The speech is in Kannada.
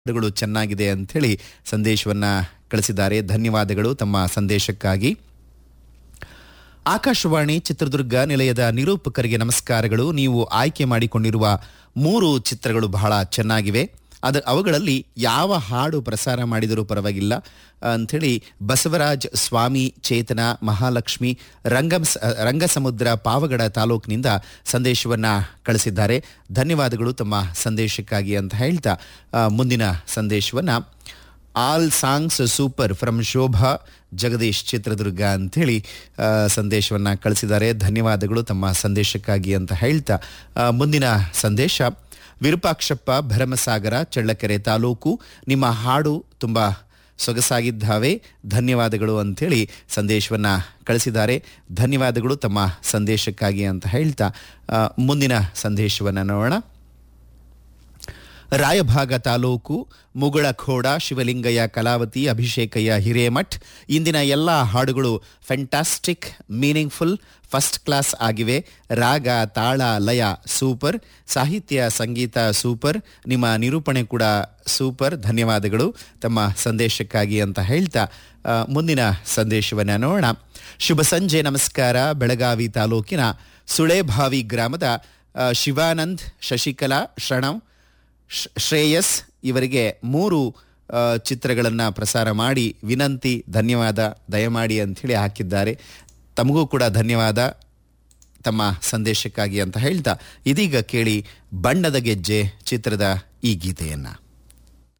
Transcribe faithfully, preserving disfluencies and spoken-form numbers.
ಹಾಡುಗಳು ಚೆನ್ನಾಗಿದೆ ಅಂಥೇಳಿ ಸಂದೇಶವನ್ನ ಕಳಿಸಿದ್ದಾರೆ. ಧನ್ಯವಾದಗಳು ತಮ್ಮ ಸಂದೇಶಕ್ಕಾಗಿ. ಆಕಾಶವಾಣಿ ಚಿತ್ರದುರ್ಗ ನಿಲಯದ ನಿರೂಪಕರಿಗೆ ನಮಸ್ಕಾರಗಳು. ನೀವು ಆಯ್ಕೆ ಮಾಡಿಕೊಂಡಿರುವ ಮೂರು ಚಿತ್ರಗಳು ಬಹಳ ಚೆನ್ನಾಗಿವೆ. ಅದ ಅವುಗಳಲ್ಲಿ ಯಾವ ಹಾಡು ಪ್ರಸಾರ ಮಾಡಿದರೂ ಪರವಾಗಿಲ್ಲ ಅಂಥೇಳಿ ಬಸವರಾಜ್ ಸ್ವಾಮಿ ಚೇತನ ಮಹಾಲಕ್ಷ್ಮಿ ರಂಗಂ ರಂಗಸಮುದ್ರ ಪಾವಗಡ ತಾಲೂಕಿನಿಂದ ಸಂದೇಶವನ್ನು ಕಳಿಸಿದ್ದಾರೆ. ಧನ್ಯವಾದಗಳು ತಮ್ಮ ಸಂದೇಶಕ್ಕಾಗಿ ಅಂತ ಹೇಳ್ತಾ ಮುಂದಿನ ಸಂದೇಶವನ್ನು all songs super from Shobha Jagadish Chitradurga ಅಂಥೇಳಿ ಸಂದೇಶವನ್ನು ಕಳಿಸಿದ್ದಾರೆ. ಧನ್ಯವಾದಗಳು ತಮ್ಮ ಸಂದೇಶಕ್ಕಾಗಿ ಅಂತ ಹೇಳ್ತಾ ಮುಂದಿನ ಸಂದೇಶ ವಿರೂಪಾಕ್ಷಪ್ಪ ಭರಮಸಾಗರ ಚಳ್ಳಕೆರೆ ತಾಲೂಕು. ನಿಮ್ಮ ಹಾಡು ತುಂಬ ಸೊಗಸಾಗಿದ್ದಾವೆ, ಧನ್ಯವಾದಗಳು ಅಂಥೇಳಿ ಸಂದೇಶವನ್ನು ಕಳಿಸಿದ್ದಾರೆ. ಧನ್ಯವಾದಗಳು ತಮ್ಮ ಸಂದೇಶಕ್ಕಾಗಿ ಅಂತ ಹೇಳ್ತಾ ಮುಂದಿನ ಸಂದೇಶವನ್ನು ನೋಡೋಣ. ರಾಯಭಾಗ ತಾಲೂಕು ಮುಗಳಖೋಡ ಶಿವಲಿಂಗಯ್ಯ ಕಲಾವತಿ ಅಭಿಷೇಕಯ್ಯ ಹಿರೇಮಠ್. ಇಂದಿನ ಎಲ್ಲ ಹಾಡುಗಳು ಫ್ಯಾಂಟಾಸ್ಟಿಕ್, ಮೀನಿಂಗ್ಫುಲ್, ಫಸ್ಟ್ ಕ್ಲಾಸ್ ಆಗಿವೆ. ರಾಗ ತಾಳ ಲಯ ಸೂಪರ್, ಸಾಹಿತ್ಯ ಸಂಗೀತ ಸೂಪರ್, ನಿಮ್ಮ ನಿರೂಪಣೆ ಕೂಡ ಸೂಪರ್. ಧನ್ಯವಾದಗಳು ತಮ್ಮ ಸಂದೇಶಕ್ಕಾಗಿ ಅಂತ ಹೇಳ್ತಾ ಮುಂದಿನ ಸಂದೇಶವನ್ನು ನೋಡೋಣ. ಶುಭ ಸಂಜೆ ನಮಸ್ಕಾರ. ಬೆಳಗಾವಿ ತಾಲೂಕಿನ ಸುಳೇಭಾವಿ ಗ್ರಾಮದ ಶಿವಾನಂದ್, ಶಶಿಕಲಾ, ಶರಣವ್, ಶ್ರೇಯಸ್ ಇವರಿಗೆ ಮೂರು ಚಿತ್ರಗಳನ್ನು ಪ್ರಸಾರ ಮಾಡಿ ವಿನಂತಿ, ಧನ್ಯವಾದ, ದಯಮಾಡಿ ಅಂಥೇಳಿ ಹಾಕಿದ್ದಾರೆ. ತಮಗೂ ಕೂಡ ಧನ್ಯವಾದ ತಮ್ಮ ಸಂದೇಶಕ್ಕಾಗಿ ಅಂತ ಹೇಳ್ತಾ ಇದೀಗ ಕೇಳಿ ಬಣ್ಣದ ಗೆಜ್ಜೆ ಚಿತ್ರದ ಈ ಗೀತೆಯನ್ನು.